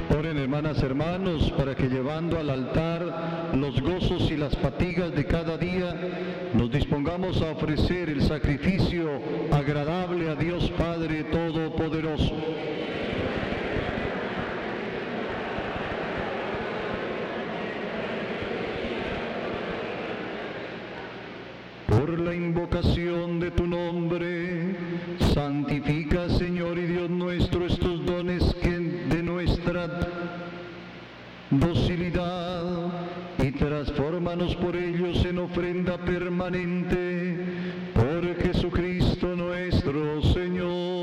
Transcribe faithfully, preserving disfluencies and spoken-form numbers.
Oren, hermanas, hermanos, para que llevando al altar los gozos y las fatigas de cada día, nos dispongamos a ofrecer el sacrificio agradable a Dios Padre Todopoderoso. Por la invocación de tu nombre, santifica, Señor y Dios nuestro, estos dones que de nuestra docilidad, y transfórmanos por ellos en ofrenda permanente, por Jesucristo nuestro Señor.